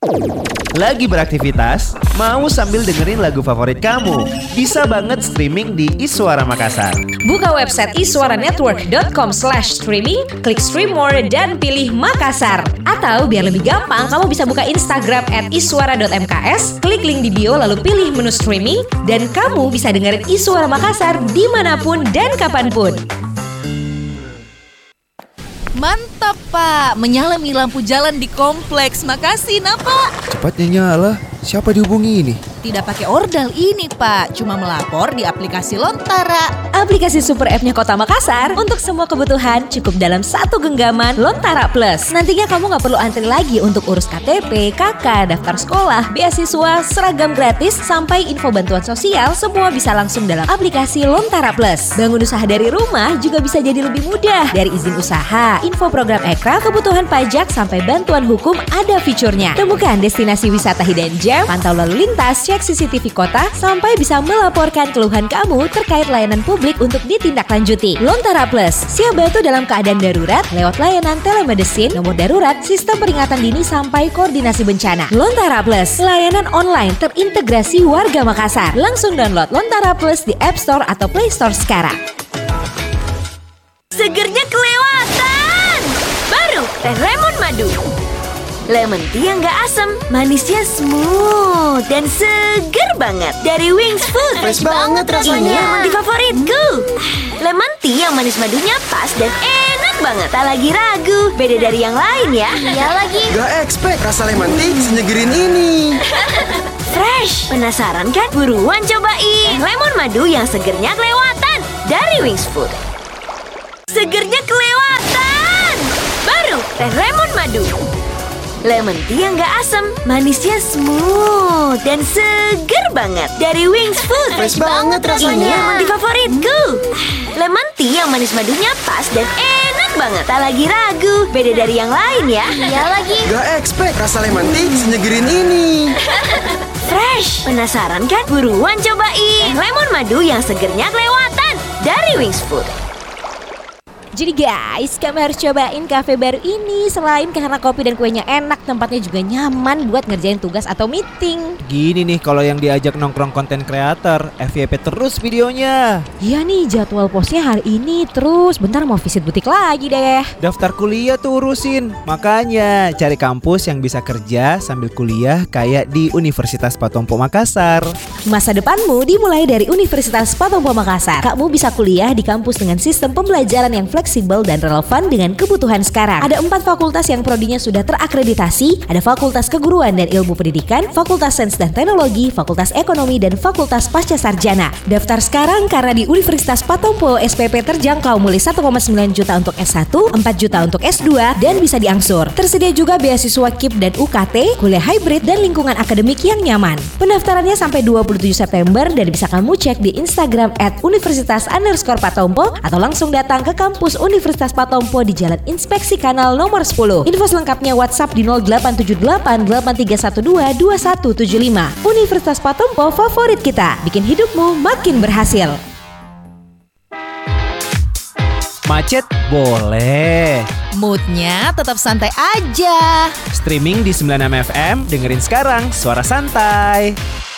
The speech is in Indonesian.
Lagi beraktivitas? Mau sambil dengerin lagu favorit kamu? Bisa banget streaming di Iswara Makassar. Buka website iswaranetwork.com/streaming, klik stream more dan pilih Makassar. Atau biar lebih gampang, kamu bisa buka Instagram @iswara.mks, klik link di bio lalu pilih menu streaming, dan kamu bisa dengerin Iswara Makassar dimanapun dan kapanpun. Mantap Pak, menyalami lampu jalan di kompleks. Makasih nah Pak. Cepatnya nyala, siapa dihubungi ini? Tidak pakai ordal ini Pak, cuma melapor di aplikasi Lontara. Aplikasi super app-nya Kota Makassar untuk semua kebutuhan cukup dalam satu genggaman Lontara Plus. Nantinya kamu gak perlu antri lagi untuk urus KTP, KK, daftar sekolah, beasiswa, seragam gratis, sampai info bantuan sosial, semua bisa langsung dalam aplikasi Lontara Plus. Bangun usaha dari rumah juga bisa jadi lebih mudah. Dari izin usaha, info program ekraf, kebutuhan pajak, sampai bantuan hukum ada fiturnya. Temukan destinasi wisata hidden gem, pantau lalu lintas, cek CCTV kota, sampai bisa melaporkan keluhan kamu terkait layanan publik untuk ditindaklanjuti. Lontara Plus, siap bantu dalam keadaan darurat lewat layanan telemedicine, nomor darurat, sistem peringatan dini, sampai koordinasi bencana. Lontara Plus, layanan online terintegrasi warga Makassar. Langsung download Lontara Plus di App Store atau Play Store sekarang. Segernya kelewatan. Baru teh lemon madu. Lemon tea yang gak asam, manisnya smooth dan seger banget. Dari Wings Food. Fresh banget rasanya. Ini emang di favoritku. Lemon tea yang manis madunya pas dan enak banget. Tak lagi ragu, beda dari yang lain ya. Iya lagi. Gak expect rasa lemon tea senyegerin ini. Fresh. Penasaran kan? Buruan cobain. Lemon madu yang segernya kelewatan. Dari Wings Food. Segernya kelewatan. Baru teh lemon madu. Lemon tea yang gak asam, manisnya smooth dan seger banget. Dari Wings Food. Fresh banget rasanya. Ini emang di favoritku. Lemon tea yang manis madunya pas dan enak banget. Tak lagi ragu, beda dari yang lain ya. Iya lagi. Gak expect rasa lemon tea senyegerin ini. Fresh. Penasaran kan? Buruan cobain. Lemon madu yang segernya kelewatan. Dari Wings Food. Jadi guys, kami harus cobain kafe baru ini. Selain karena kopi dan kuenya enak, tempatnya juga nyaman buat ngerjain tugas atau meeting. Gini nih kalau yang diajak nongkrong konten kreator, FYP terus videonya. Iya nih, jadwal postnya hari ini. Terus bentar mau visit butik lagi deh. Daftar kuliah tuh urusin. Makanya cari kampus yang bisa kerja sambil kuliah kayak di Universitas Patompo Makassar. Masa depanmu dimulai dari Universitas Patompo Makassar. Kamu bisa kuliah di kampus dengan sistem pembelajaran yang fleksibel dan relevan dengan kebutuhan sekarang. Ada 4 fakultas yang prodinya sudah terakreditasi. Ada Fakultas Keguruan dan Ilmu Pendidikan, Fakultas Sains dan Teknologi, Fakultas Ekonomi, dan Fakultas Pasca Sarjana. Daftar sekarang karena di Universitas Patompo SPP terjangkau mulai 1,9 juta untuk S1, 4 juta untuk S2, dan bisa diangsur. Tersedia juga beasiswa KIP dan UKT, kuliah hybrid, dan lingkungan akademik yang nyaman. Pendaftarannya sampai 27 September dan bisa kamu cek di Instagram @universitas_patompo atau langsung datang ke kampus Universitas Patompo di Jalan Inspeksi Kanal nomor 10. Info selengkapnya WhatsApp di 0878 8312 2175. Universitas Patompo, favorit kita, bikin hidupmu makin berhasil. Macet boleh. Moodnya tetap santai aja. Streaming di 96 FM, dengerin sekarang Suara Santai.